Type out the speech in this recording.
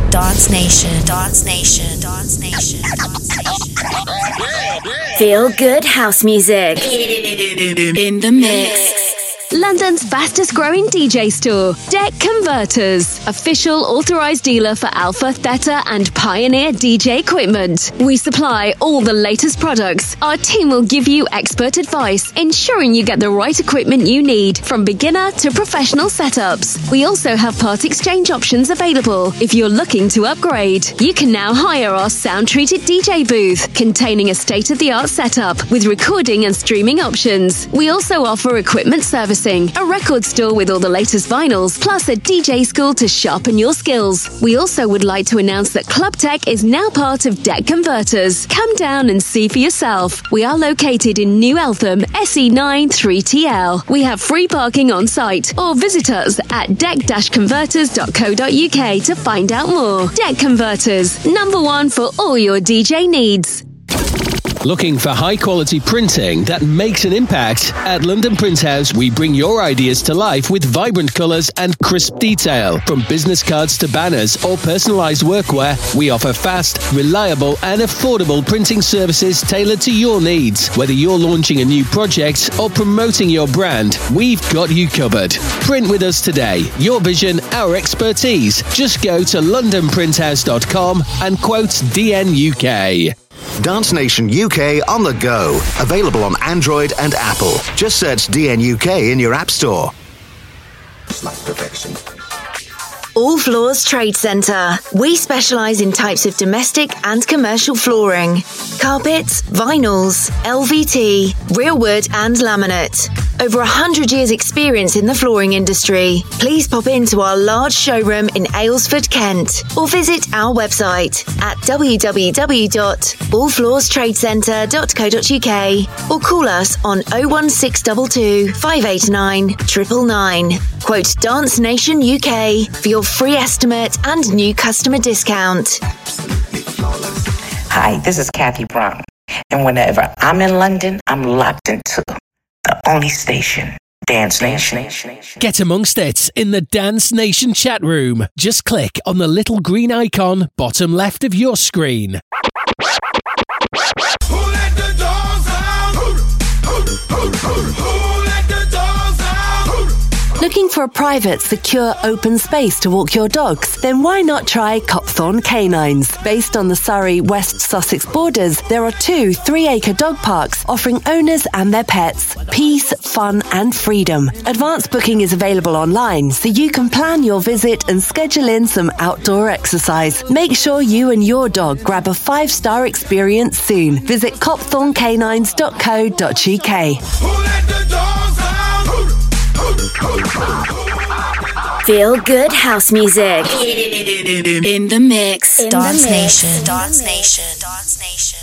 Dance Nation, Dance Nation, Dance Nation, Dance Nation. Feel good house music in the mix. London's fastest growing DJ store, Deck Converters, official authorised dealer for Alpha, Theta and Pioneer DJ equipment. We supply all the latest products. Our team will give you expert advice, ensuring you get the right equipment you need, from beginner to professional setups. We also have part exchange options available if you're looking to upgrade. You can now hire our sound-treated DJ booth, containing a state-of-the-art setup with recording and streaming options. We also offer equipment servicing, a record store with all the latest vinyls, plus a DJ school to sharpen your skills. We also would like to announce that Club Tech is now part of Deck Converters. Come down and see for yourself. We are located in New Eltham, SE9 3TL. We have free parking on site, or visit us at deck-converters.co.uk to find out more. Deck Converters, #1 for all your DJ needs. Looking for high-quality printing that makes an impact? At London Print House, we bring your ideas to life with vibrant colours and crisp detail. From business cards to banners or personalised workwear, we offer fast, reliable and affordable printing services tailored to your needs. Whether you're launching a new project or promoting your brand, we've got you covered. Print with us today. Your vision, our expertise. Just go to londonprinthouse.com and quote DNUK. Dance Nation UK on the go. Available on Android and Apple. Just search DNUK in your app store. All Floors Trade Centre. We specialise in types of domestic and commercial flooring. Carpets, vinyls, LVT, real wood and laminate. Over 100 years experience in the flooring industry. Please pop into our large showroom in Aylesford, Kent, or visit our website at www.allfloorstradecentre.co.uk or call us on 01622 589 999. Quote Dance Nation UK for your free estimate and new customer discount. Hi, this is Kathy Brown, and whenever I'm in London, I'm locked into the only station, Dance Nation. Get amongst it in the Dance Nation chat room. Just click on the little green icon bottom left of your screen. Who let the dogs out? Who let the dogs out? Looking for a private, secure, open space to walk your dogs? Then why not try Copthorne Canines? Based on the Surrey West Sussex borders, there are 2 3-acre dog parks offering owners and their pets peace, fun and freedom. Advance booking is available online, so you can plan your visit and schedule in some outdoor exercise. Make sure you and your dog grab a 5-star experience soon. Visit copthorncanines.co.uk. Who let the dogs out? Feel good house music in the mix. Dance Nation, Dance Nation, Dance Nation.